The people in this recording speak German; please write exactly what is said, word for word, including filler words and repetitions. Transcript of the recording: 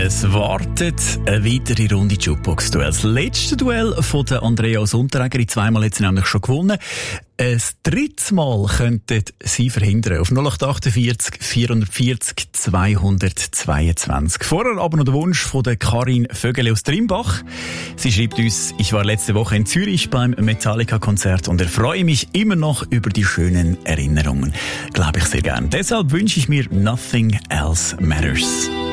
Es wartet eine weitere Runde Jukebox-Duell. Das letzte Duell von der Andrea aus Unterägeri. Zweimal hat sie nämlich schon gewonnen. Ein drittes Mal könnten sie verhindern. Auf null acht achtundvierzig, vierhundertvierzig, zweihundertzweiundzwanzig. Vorher aber noch der Wunsch von der Karin Vögele aus Trimbach. Sie schreibt uns: Ich war letzte Woche in Zürich beim Metallica-Konzert und erfreue mich immer noch über die schönen Erinnerungen. Glaube ich sehr gern. Deshalb wünsche ich mir Nothing Else Matters.